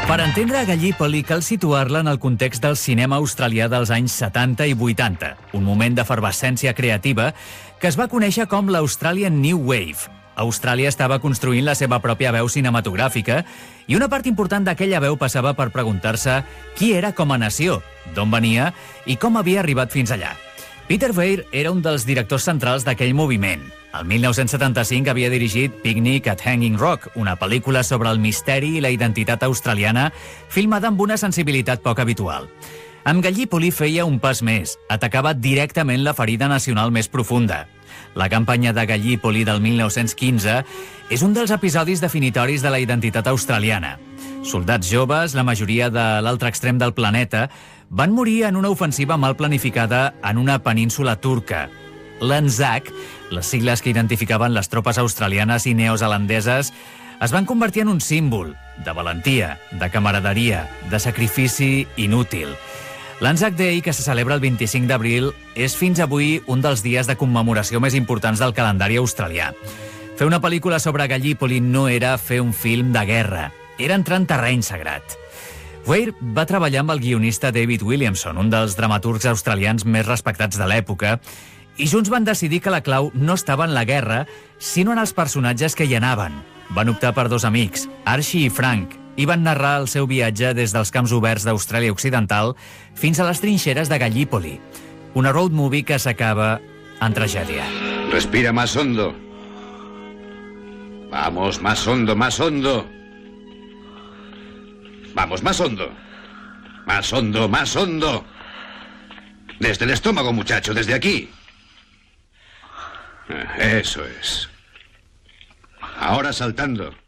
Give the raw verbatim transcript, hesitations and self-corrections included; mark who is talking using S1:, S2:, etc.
S1: Per entendre Gallipoli cal situar-la en el context del cinema australià dels anys setanta i vuitanta, un moment d'efervescència creativa que es va conèixer com l'Australian New Wave. Austràlia estava construint la seva pròpia veu cinematogràfica i una part important d'aquella veu passava per preguntar-se qui era com a nació, d'on venia i com havia arribat fins allà. Peter Weir era un dels directors centrals d'aquell moviment. El mil nou-cents setanta-cinc havia dirigit Picnic at Hanging Rock, una pel·lícula sobre el misteri i la identitat australiana, filmada amb una sensibilitat poc habitual. Amb Gallipoli feia un pas més, atacava directament la ferida nacional més profunda. La campanya de Gallipoli del mil nou-cents quinze és un dels episodis definitoris de la identitat australiana. Soldats joves, la majoria de l'altre extrem del planeta, van morir en una ofensiva mal planificada en una península turca. L'Anzac, les sigles que identificaven les tropes australianes i neozelandeses, es van convertir en un símbol de valentia, de camaraderia, de sacrifici inútil. L'Anzac Day, que se celebra el vint-i-cinc d'abril, és fins avui un dels dies de commemoració més importants del calendari australià. Fer una pel·lícula sobre Gallipoli no era fer un film de guerra, era entrar en terreny sagrat. Weir va treballar amb el guionista David Williamson, un dels dramaturgs australians més respectats de l'època, i junts van decidir que la clau no estava en la guerra, sinó en els personatges que hi anaven. Van optar per dos amics, Archie i Frank, i van narrar el seu viatge des dels camps oberts d'Austràlia Occidental fins a les trinxeres de Gallipoli. Una road movie que s'acaba en tragèdia.
S2: Respira más hondo. Vamos, más hondo, más hondo. Vamos, más hondo. Más hondo, más hondo. Desde el estómago, muchacho, desde aquí. Eso es. Ahora saltando.